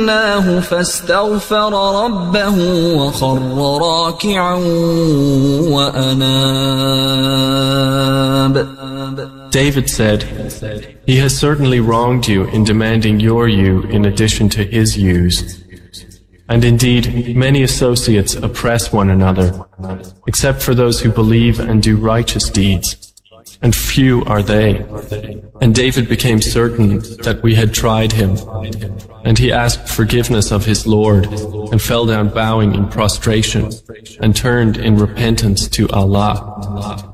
الله فاستغفر ربه وخر راكعا وأناب. David said, "He has certainly wronged you in demanding your you in addition to his yous. And indeed, many associates oppress one another, except for those who believe and do righteous deeds. And few are they." And David became certain that we had tried him. And he asked forgiveness of his Lord, and fell down bowing in prostration, and turned in repentance to Allah.